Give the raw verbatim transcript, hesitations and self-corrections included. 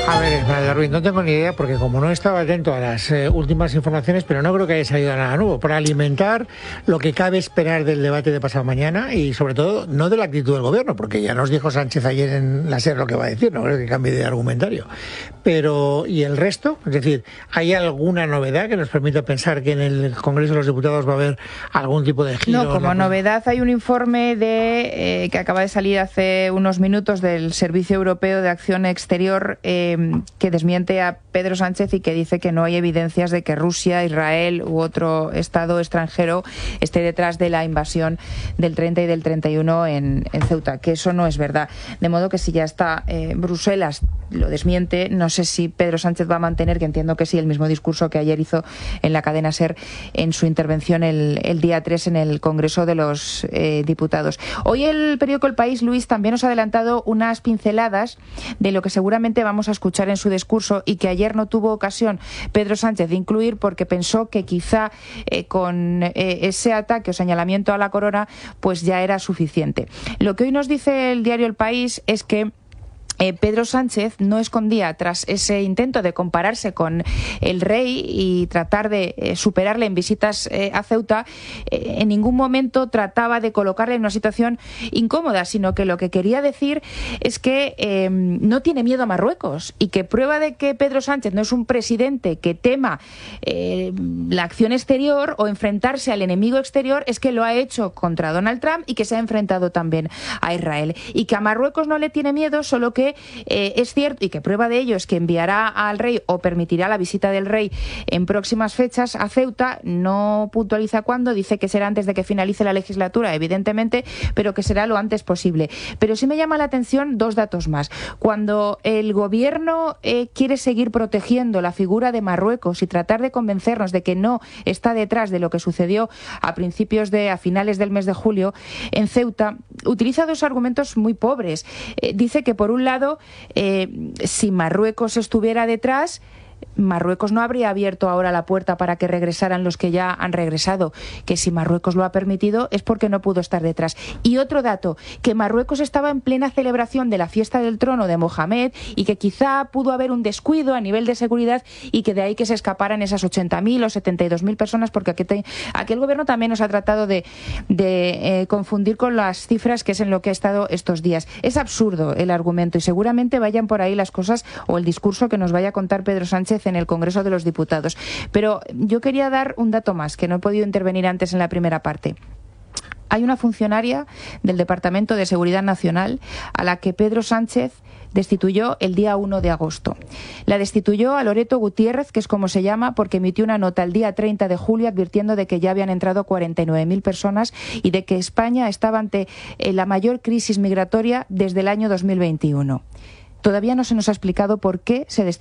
A ver, Esmeralda Ruiz, no tengo ni idea porque como no estaba atento a las eh, últimas informaciones, pero no creo que haya salido nada nuevo, para alimentar lo que cabe esperar del debate de pasado mañana y sobre todo no de la actitud del gobierno, porque ya nos dijo Sánchez ayer en la SER lo que va a decir, no creo que cambie de argumentario. Pero, ¿y el resto? Es decir, ¿hay alguna novedad que nos permita pensar que en el Congreso de los Diputados va a haber algún tipo de giro? No, como no, novedad hay un informe de eh, que acaba de salir hace unos minutos del Servicio Europeo de Acción Exterior eh, que desmiente a Pedro Sánchez y que dice que no hay evidencias de que Rusia, Israel u otro Estado extranjero esté detrás de la invasión del treinta y del treinta y uno en, en Ceuta, que eso no es verdad. De modo que si ya está eh, Bruselas lo desmiente, no sé si Pedro Sánchez va a mantener, que entiendo que sí, el mismo discurso que ayer hizo en la cadena SER en su intervención el, el día tres en el Congreso de los eh, Diputados. Hoy el periódico El País, Luis, también nos ha adelantado unas pinceladas de lo que seguramente vamos a escuchar en su discurso y que ayer no tuvo ocasión Pedro Sánchez de incluir porque pensó que quizá eh, con eh, ese ataque o señalamiento a la corona pues ya era suficiente. Lo que hoy nos dice el diario El País es que Eh, Pedro Sánchez no escondía tras ese intento de compararse con el rey y tratar de eh, superarle en visitas eh, a Ceuta, eh, en ningún momento trataba de colocarle en una situación incómoda, sino que lo que quería decir es que eh, no tiene miedo a Marruecos y que prueba de que Pedro Sánchez no es un presidente que tema eh, la acción exterior o enfrentarse al enemigo exterior es que lo ha hecho contra Donald Trump y que se ha enfrentado también a Israel y que a Marruecos no le tiene miedo, solo que Eh, es cierto, y que prueba de ello es que enviará al rey o permitirá la visita del rey en próximas fechas a Ceuta, no puntualiza cuándo, dice que será antes de que finalice la legislatura, evidentemente, pero que será lo antes posible. Pero sí me llama la atención dos datos más. Cuando el gobierno eh, quiere seguir protegiendo la figura de Marruecos y tratar de convencernos de que no está detrás de lo que sucedió a principios de, a finales del mes de julio en Ceuta, utiliza dos argumentos muy pobres. Eh, dice que por un lado Eh, si Marruecos estuviera detrás, Marruecos no habría abierto ahora la puerta para que regresaran los que ya han regresado, que si Marruecos lo ha permitido es porque no pudo estar detrás. Y otro dato, que Marruecos estaba en plena celebración de la fiesta del trono de Mohamed y que quizá pudo haber un descuido a nivel de seguridad y que de ahí que se escaparan esas ochenta mil o setenta y dos mil personas, porque aquí, te, aquí el gobierno también nos ha tratado de, de eh, confundir con las cifras, que es en lo que ha estado estos días. Es absurdo el argumento y seguramente vayan por ahí las cosas o el discurso que nos vaya a contar Pedro Sánchez en el Congreso de los Diputados. Pero yo quería dar un dato más, que no he podido intervenir antes en la primera parte. Hay una funcionaria del Departamento de Seguridad Nacional a la que Pedro Sánchez destituyó el día uno de agosto. La destituyó a Loreto Gutiérrez, que es como se llama, porque emitió una nota el día treinta de julio advirtiendo de que ya habían entrado cuarenta y nueve mil personas y de que España estaba ante eh, la mayor crisis migratoria desde el año dos mil veintiuno. Todavía no se nos ha explicado por qué se destituyó